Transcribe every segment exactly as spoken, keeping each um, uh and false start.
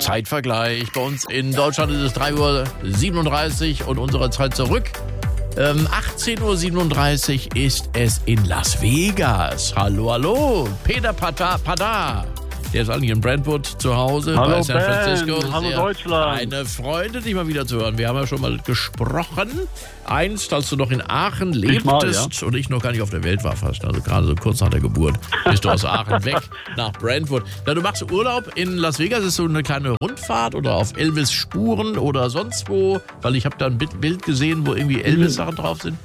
Zeitvergleich. Bei uns in Deutschland ist es drei Uhr siebenunddreißig und unsere Zeit zurück. Ähm, achtzehn Uhr siebenunddreißig ist es in Las Vegas. Hallo, hallo, Peter Pada. Pada. Der ist eigentlich in Brentwood zu Hause hallo bei San Francisco. Ben. Hallo Sehr Deutschland. Eine Freude, dich mal wieder zu hören. Wir haben ja schon mal gesprochen. Einst, als du noch in Aachen lebtest mal, ja. und ich noch gar nicht auf der Welt war fast. Also gerade so kurz nach der Geburt bist du aus Aachen weg nach Brentwood. Ja, du machst Urlaub in Las Vegas. Ist so eine kleine Rundfahrt oder auf Elvis Spuren oder sonst wo? Weil ich habe da ein Bild gesehen, wo irgendwie Elvis-Sachen drauf sind.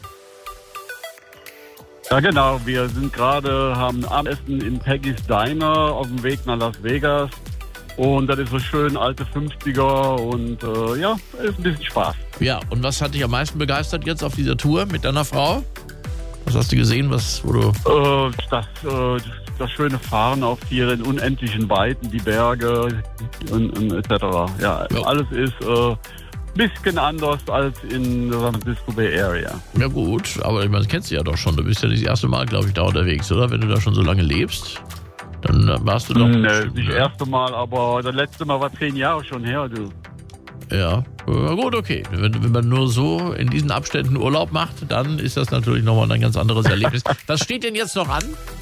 Ja genau, wir sind gerade, haben Abendessen in Peggy's Diner auf dem Weg nach Las Vegas und das ist so schön alte fünfziger und äh, ja, ist ein bisschen Spaß. Ja, und was hat dich am meisten begeistert jetzt auf dieser Tour mit deiner Frau? Was hast du gesehen, was, wo du... Äh, das, äh, das schöne Fahren auf den unendlichen Weiten, die Berge und, und et cetera. Ja, ja, alles ist... Äh, bisschen anders als in der San Francisco Bay Area. Ja gut, aber ich meine, das kennst du ja doch schon. Du bist ja nicht das erste Mal, glaube ich, da unterwegs, oder? Wenn du da schon so lange lebst, dann warst du doch... Nee, nicht das erste Mal, aber das letzte Mal war zehn Jahre schon her, du. Ja, ja gut, okay. Wenn, wenn man nur so in diesen Abständen Urlaub macht, dann ist das natürlich nochmal ein ganz anderes Erlebnis. Was steht denn jetzt noch an?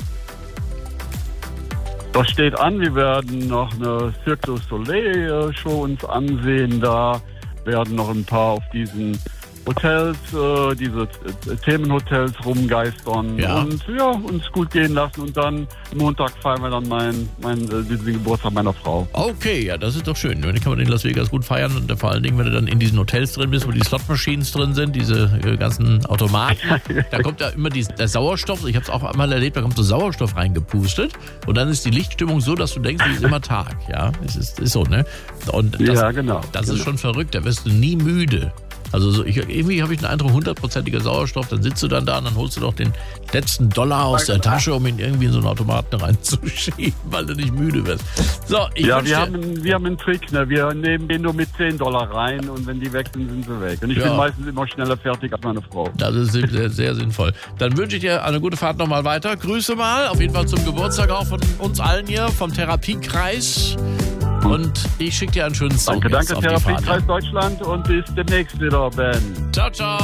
Das steht an, wir werden noch eine Cirque du Soleil Show uns ansehen, da werden noch ein paar auf diesen Hotels, äh, diese äh, Themenhotels rumgeistern ja. und ja, uns gut gehen lassen und dann Montag feiern wir dann meinen mein, äh, den Geburtstag meiner Frau. Okay, ja, das ist doch schön. Dann kann man in Las Vegas gut feiern und vor allen Dingen, wenn du dann in diesen Hotels drin bist, wo die Slot-Machines drin sind, diese äh, ganzen Automaten, da kommt ja immer die, der Sauerstoff, ich habe es auch einmal erlebt, da kommt so Sauerstoff reingepustet und dann ist die Lichtstimmung so, dass du denkst, es ist immer Tag, ja, es ist, ist so, ne? Und das, ja, genau. Das genau. ist schon verrückt, da wirst du nie müde. Also so, ich, irgendwie habe ich den Eindruck, hundertprozentiger Sauerstoff, dann sitzt du dann da und dann holst du doch den letzten Dollar aus der Tasche, um ihn irgendwie in so einen Automaten reinzuschieben, weil du nicht müde wirst. So, ich ja, wir haben, wir haben einen Trick, ne? Wir nehmen den nur mit zehn Dollar rein und wenn die weg sind, sind sie weg. Und ich ja. bin meistens immer schneller fertig als meine Frau. Das ist sehr, sehr sinnvoll. Dann wünsche ich dir eine gute Fahrt nochmal weiter. Grüße mal, auf jeden Fall zum Geburtstag auch von uns allen hier, vom Therapiekreis. Und ich schicke dir einen schönen Song. Danke, danke, Therapiekreis Deutschland und bis demnächst wieder, Ben. Ciao, ciao.